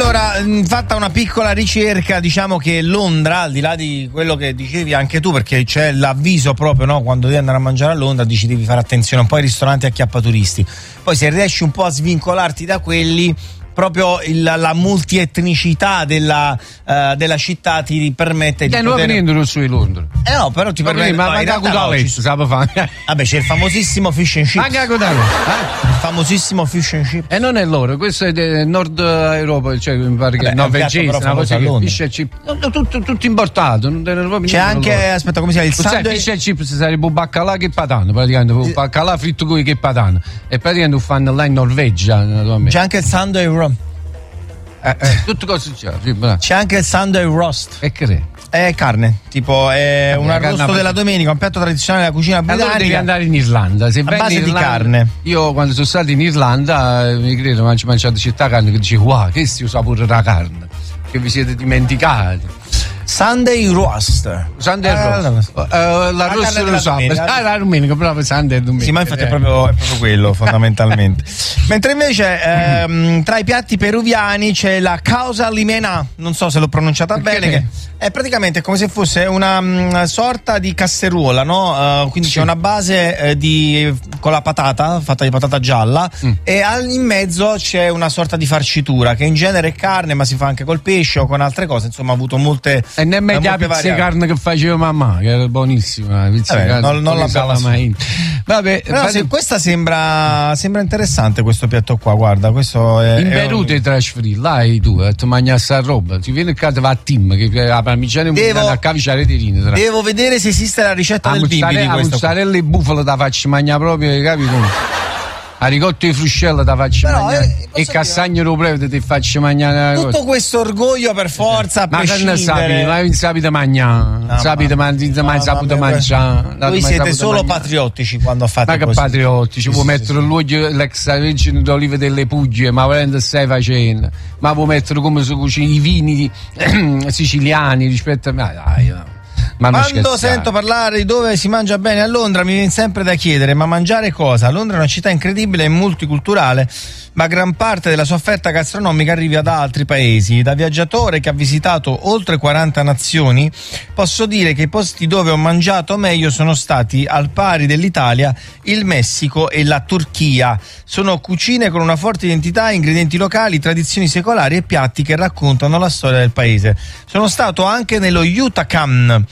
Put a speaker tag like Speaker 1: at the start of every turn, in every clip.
Speaker 1: Allora, fatta una piccola ricerca, diciamo che Londra, al di là di quello che dicevi anche tu, perché c'è l'avviso proprio, no, quando devi andare a mangiare a Londra dici devi fare attenzione un po' ai ristoranti acchiappaturisti. Poi se riesci un po' a svincolarti da quelli, proprio la multietnicità della città ti permette di
Speaker 2: non venendo su di Londra.
Speaker 1: No, però ti permette,
Speaker 2: ma in realtà
Speaker 1: vabbè, c'è il famosissimo fish and chips. Il famosissimo fish and chips.
Speaker 2: E non è loro, questo è del Nord Europa, cioè mi pare che norvegese, una cosa che fish and chips. Tutto importato, non proprio.
Speaker 1: C'è anche loro. Aspetta, come si chiama? Il sandwich.
Speaker 2: Fish and chips sarebbe un baccalà che patano, praticamente un baccalà fritto con che patano. E praticamente lo fanno là in Norvegia, naturalmente.
Speaker 1: C'è anche il Sunday
Speaker 2: tutto cosa c'è?
Speaker 1: C'è anche il Sunday roast.
Speaker 2: E che
Speaker 1: è carne, tipo è un arrosto della domenica, un piatto tradizionale della cucina britannica.
Speaker 2: Allora devi andare in Irlanda, se vai
Speaker 1: base
Speaker 2: in Irlanda,
Speaker 1: di carne.
Speaker 2: Io quando sono stato in Irlanda mi credo mangiato città carne che dice wow, che sto sapore la carne, che vi siete dimenticati.
Speaker 1: Sunday roast.
Speaker 2: L'arrosto lo so. La domenica, proprio Sunday domenica.
Speaker 1: Sì, ma infatti è proprio quello fondamentalmente. Mentre invece tra i piatti peruviani c'è la causa limena, non so se l'ho pronunciata bene, che è praticamente come se fosse una sorta di casseruola, no? Quindi c'è una base con la patata, fatta di patata gialla, e in mezzo c'è una sorta di farcitura che in genere è carne, ma si fa anche col pesce o con altre cose, insomma ha avuto molte.
Speaker 2: E nemmeno la pizza di carne che faceva mamma, che era buonissima.
Speaker 1: Non la mai.
Speaker 2: Vabbè,
Speaker 1: però questa sembra interessante questo piatto qua, guarda, questo è.
Speaker 2: In Perù ti trasferì, là e tu, ti mangi sta roba, ti viene a va a Tim, che la parmigiana a caviciare di rine.
Speaker 1: Devo vedere se esiste la ricetta del bimbi di questo.
Speaker 2: La mozzarella e bufala da faccio mangiare proprio, capito? A ricotta di fruscella da faccio mangiare e castagnolo prevede ti faccio mangiare
Speaker 1: tutto questo orgoglio per forza a prescindere.
Speaker 2: Ma non sapete mangiare, sapete mangiare.
Speaker 1: Voi siete solo patriottici quando fate
Speaker 2: così. Ma che patriottici, vuoi mettere l'olio l'extravergine d'olive delle Puglie, ma volendo stai facendo, ma vuoi mettere come si cucina i vini siciliani rispetto a me, dai.
Speaker 1: Quando sento parlare di dove si mangia bene a Londra mi viene sempre da chiedere: ma mangiare cosa? Londra è una città incredibile e multiculturale, ma gran parte della sua offerta gastronomica arriva da altri paesi. Da viaggiatore che ha visitato oltre 40 nazioni, posso dire che i posti dove ho mangiato meglio sono stati, al pari dell'Italia, il Messico e la Turchia. Sono cucine con una forte identità, ingredienti locali, tradizioni secolari e piatti che raccontano la storia del paese. Sono stato anche nello Yucatan,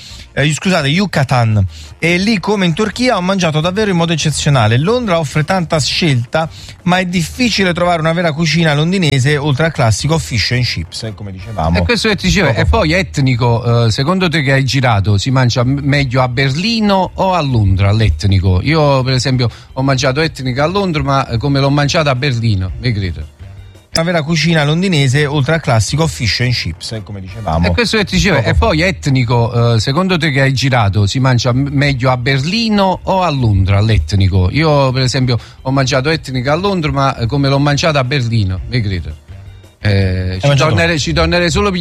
Speaker 1: e lì, come in Turchia, ho mangiato davvero in modo eccezionale. Londra offre tanta scelta, ma è difficile trovare una vera cucina londinese oltre al classico fish and chips, come dicevamo.
Speaker 2: E questo che ti dicevo, e poi etnico, secondo te che hai girato, si mangia meglio a Berlino o a Londra, l'etnico? Io per esempio ho mangiato etnico a Londra, ma come l'ho mangiata a Berlino, mi credo.
Speaker 1: Una vera cucina londinese oltre al classico fish and chips, come dicevamo.
Speaker 2: E questo che ti dicevo, e poi etnico, secondo te che hai girato, si mangia meglio a Berlino o a Londra, l'etnico? Io per esempio ho mangiato etnico a Londra, ma come l'ho mangiata a Berlino, mi credo. Ci tornerei solo